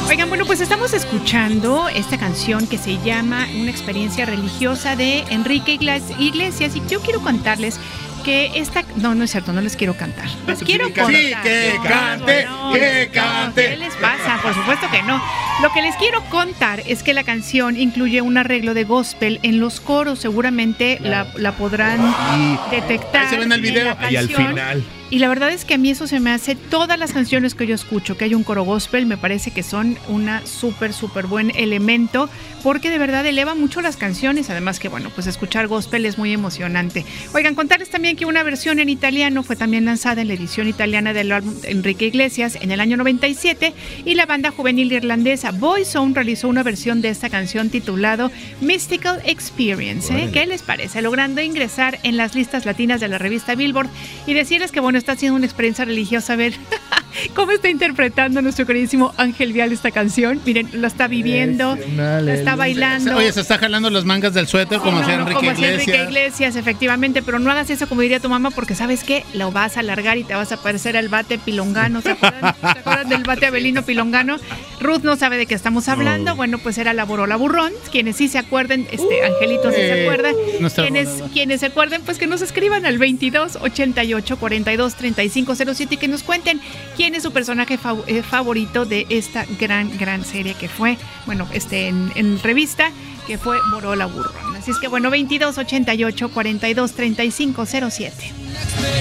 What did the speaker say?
Oigan, bueno, pues estamos escuchando esta canción que se llama Una experiencia religiosa de Enrique Iglesias, y yo quiero contarles que esta... No es cierto, no les quiero cantar. Les quiero contar. Sí, que cante, que cante. ¿Qué les pasa? Por supuesto que no. Lo que les quiero contar es que la canción incluye un arreglo de gospel en los coros. Seguramente la podrán detectar. Ahí se ve en el video. Y al final. Y la verdad es que a mí eso se me hace, todas las canciones que yo escucho, que hay un coro gospel, me parece que son una súper buen elemento, porque de verdad eleva mucho las canciones, además que bueno, pues escuchar gospel es muy emocionante. Oigan, contarles también que una versión en italiano fue también lanzada en la edición italiana del álbum Enrique Iglesias en el año 97, y la banda juvenil irlandesa Boyzone realizó una versión de esta canción titulado Mystical Experience. ¿Qué les parece? Logrando ingresar en las listas latinas de la revista Billboard, y decirles que bueno, está haciendo una experiencia religiosa. A ver cómo está interpretando nuestro queridísimo Ángel Vial esta canción. Miren, la está viviendo, la está bailando. Oye, se está jalando las mangas del suéter como hacía Enrique Iglesias, efectivamente, pero no hagas eso como diría tu mamá, porque ¿sabes qué? Lo vas a alargar y te vas a parecer al bate pilongano. ¿Se acuerdan del bate Abelino Pilongano? Ruth no sabe de qué estamos hablando. Bueno, pues era la Borola Burrón. Quienes sí se acuerden, Angelito sí se acuerda. Quienes se acuerden, pues que nos escriban al 22 88 42 35 07 y que nos cuenten quién es su personaje favorito de esta gran serie que fue, bueno, en revista, que fue Borola Burrón. Así es que bueno, 22 88 42 35 07.